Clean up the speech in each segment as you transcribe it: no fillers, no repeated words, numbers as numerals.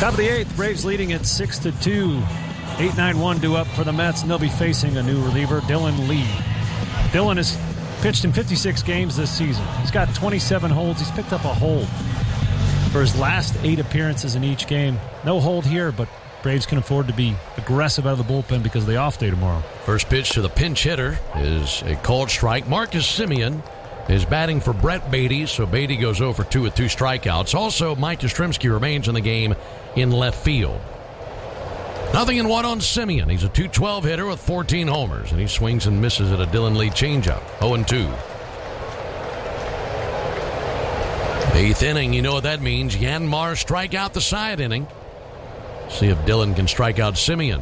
Top of the eighth, Braves leading at 6-2. 8-9-1 due up for the Mets, and they'll be facing a new reliever, Dylan Lee. Dylan has pitched in 56 games this season. He's got 27 holds. He's picked up a hold for his last 8 appearances in each game. No hold here, but Braves can afford to be aggressive out of the bullpen because of the off day tomorrow. First pitch to the pinch hitter is a called strike. Marcus Semien is batting for Brett Beatty, so Beatty goes 0 for 2 with 2 strikeouts. Also, Mike Yastrzemski remains in the game in left field. 0-1 on Semien. He's a .212 hitter with 14 homers, and he swings and misses at a Dylan Lee changeup. 0-2. 8th inning, you know what that means. Yanmar strike out the side inning. See if Dylan can strike out Semien.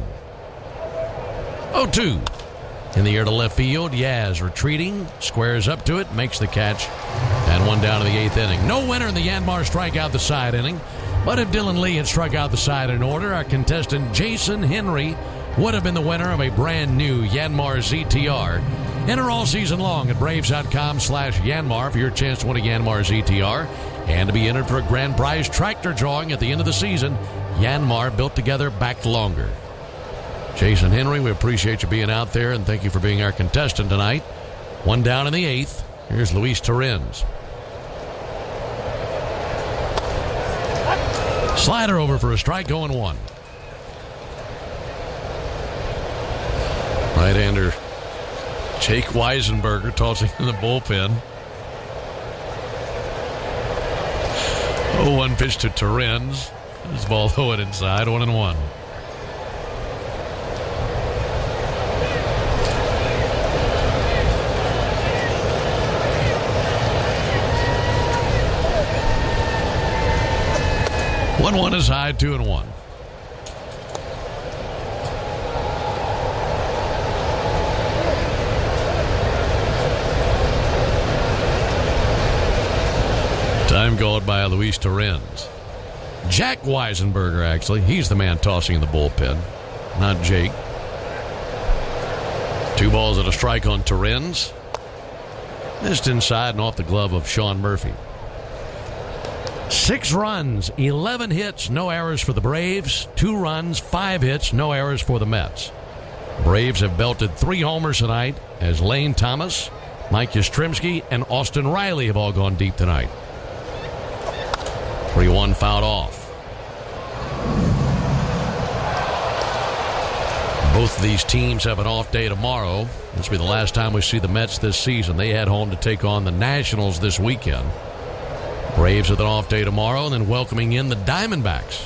0-2. In the air to left field, Yaz retreating, squares up to it, makes the catch, and 1 down to the 8th inning. No winner in the Yanmar strike out the side inning. But if Dylan Lee had struck out the side in order, our contestant Jason Henry would have been the winner of a brand new Yanmar ZTR. Enter all season long at Braves.com/Yanmar for your chance to win a Yanmar ZTR and to be entered for a grand prize tractor drawing at the end of the season. Yanmar, built together, backed longer. Jason Henry, we appreciate you being out there, and thank you for being our contestant tonight. 1 down in the 8th. Here's Luis Torrens. Slider over for a strike, 0-1. Right-hander Jake Weisenberger tossing in the bullpen. 0-1 pitch to Torrens. This ball throwing inside, 1-1. One is high, 2-1. Time called by Luis Torrens. Jack Weisenberger, actually. He's the man tossing in the bullpen, not Jake. 2 balls and a strike on Torrens. Missed inside and off the glove of Sean Murphy. 6 runs, 11 hits, no errors for the Braves. 2 runs, 5 hits, no errors for the Mets. Braves have belted 3 homers tonight as Lane Thomas, Mike Yastrzemski, and Austin Riley have all gone deep tonight. 3-1 fouled off. Both of these teams have an off day tomorrow. This will be the last time we see the Mets this season. They head home to take on the Nationals this weekend. Braves with an off day tomorrow, and then welcoming in the Diamondbacks.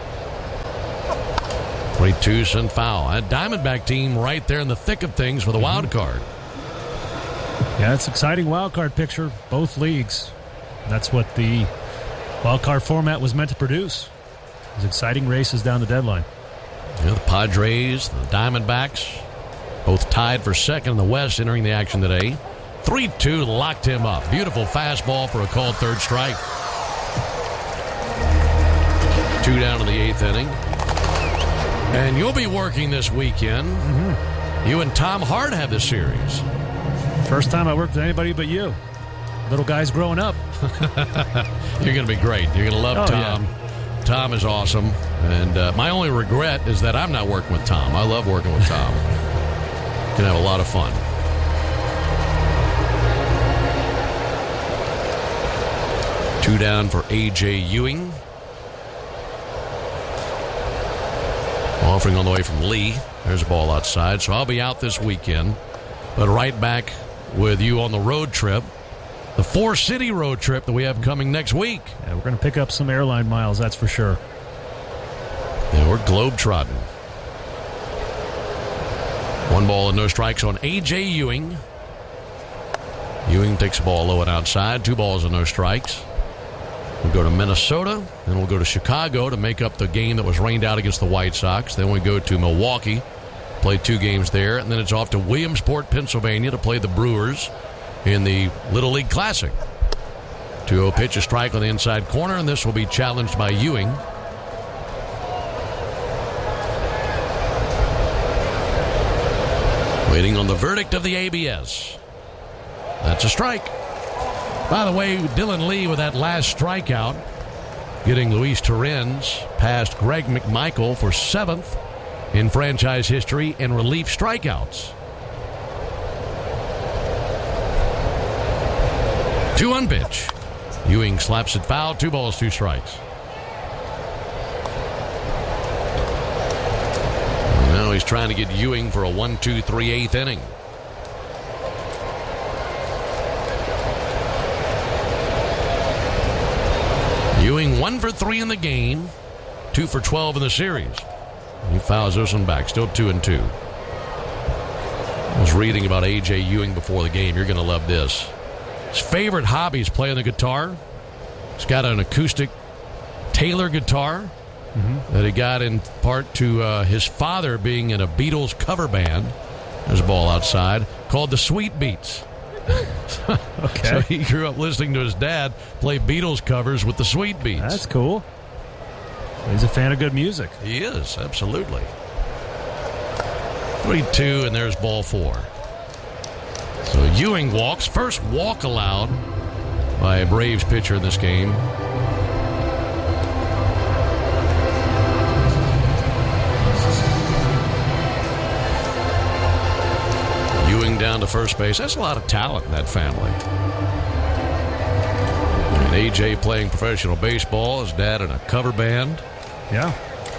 3-2 sent foul. That Diamondback team right there in the thick of things for the wild card. Yeah, it's an exciting wild card picture, both leagues. That's what the wild card format was meant to produce. There's exciting races down the deadline. Yeah, the Padres, the Diamondbacks, both tied for second in the West entering the action today. 3-2 locked him up. Beautiful fastball for a called third strike. 2 down in the 8th inning. And you'll be working this weekend. You and Tom Hart have this series. First time I worked with anybody but you. Little guys growing up. You're going to be great. You're going to love Tom. Yeah. Tom is awesome. And my only regret is that I'm not working with Tom. I love working with Tom. Can have a lot of fun. Two down for A.J. Ewing. Offering on the way from Lee. There's a ball outside. So I'll be out this weekend. But right back with you on the road trip. The 4-city road trip that we have coming next week. Yeah, we're going to pick up some airline miles, that's for sure. Yeah, we're globetrotting. 1 ball and no strikes on A.J. Ewing. Ewing takes the ball low and outside. 2 balls and no strikes. We'll go to Minnesota, then we'll go to Chicago to make up the game that was rained out against the White Sox. Then we go to Milwaukee, play 2 games there, and then it's off to Williamsport, Pennsylvania to play the Brewers in the Little League Classic. 2-0 pitch, a strike on the inside corner, and this will be challenged by Ewing. Waiting on the verdict of the ABS. That's a strike. By the way, Dylan Lee with that last strikeout getting Luis Torrens past Greg McMichael for 7th in franchise history in relief strikeouts. 2-1 pitch. Ewing slaps it foul. 2 balls, 2 strikes. Now he's trying to get Ewing for a 1-2-3 8th inning. Ewing 1 for 3 in the game, 2 for 12 in the series. He fouls this one back, still 2-2. I was reading about A.J. Ewing before the game. You're going to love this. His favorite hobby is playing the guitar. He's got an acoustic Taylor guitar that he got in part to his father being in a Beatles cover band. There's a ball outside called the Sweet Beats. Okay. So he grew up listening to his dad play Beatles covers with the Sweet Beats. That's cool. He's a fan of good music. He is, absolutely. 3-2, and there's ball 4. So Ewing walks. First walk allowed by a Braves pitcher in this game. Ewing down to first base. That's a lot of talent in that family. And A.J. playing professional baseball. His dad in a cover band. Yeah.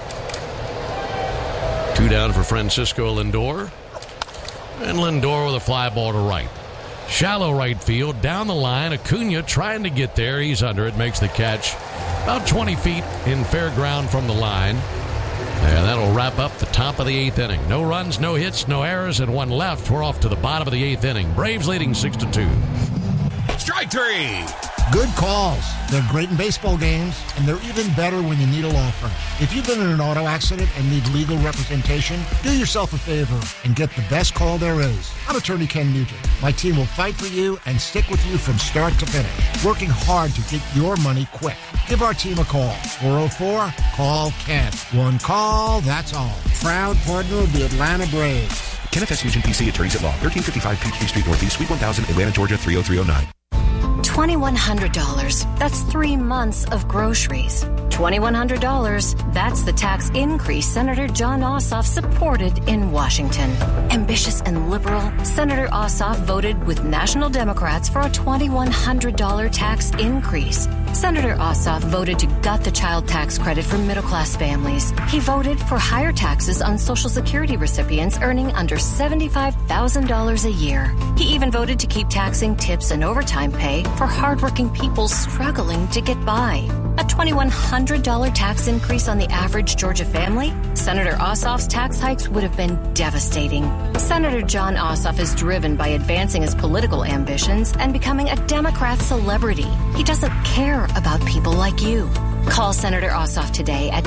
2 down for Francisco Lindor. And Lindor with a fly ball to right. Shallow right field, down the line. Acuna trying to get there. He's under it, makes the catch about 20 feet in fair ground from the line. And that'll wrap up the top of the 8th inning. No runs, no hits, no errors, and 1 left. We're off to the bottom of the 8th inning. Braves leading 6-2. Strike 3. Good calls. They're great in baseball games, and they're even better when you need a law firm. If you've been in an auto accident and need legal representation, do yourself a favor and get the best call there is. I'm attorney Ken Nugent. My team will fight for you and stick with you from start to finish, working hard to get your money quick. Give our team a call. 404-CALL-KEN. One call, that's all. Proud partner of the Atlanta Braves. Kenneth S. Nugent, PC, Attorneys at Law, 1355 Peachtree Street Northeast, Suite 1000, Atlanta, Georgia, 30309. $2,100. That's 3 months of groceries. $2,100. That's the tax increase Senator Jon Ossoff supported in Washington. Ambitious and liberal, Senator Ossoff voted with national Democrats for a $2,100 tax increase. Senator Ossoff voted to gut the child tax credit for middle-class families. He voted for higher taxes on Social Security recipients earning under $75,000 a year. He even voted to keep taxing tips and overtime pay for hardworking people struggling to get by. A $2,100 tax increase on the average Georgia family? Senator Ossoff's tax hikes would have been devastating. Senator Jon Ossoff is driven by advancing his political ambitions and becoming a Democrat celebrity. He doesn't care about people like you. Call Senator Ossoff today at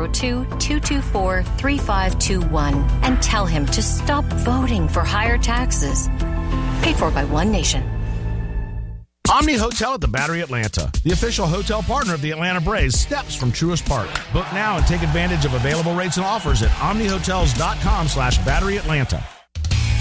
202-224-3521 and tell him to stop voting for higher taxes. Paid for by One Nation. Omni Hotel at the Battery Atlanta, the official hotel partner of the Atlanta Braves, steps from Truist Park. Book now and take advantage of available rates and offers at omnihotels.com/BatteryAtlanta.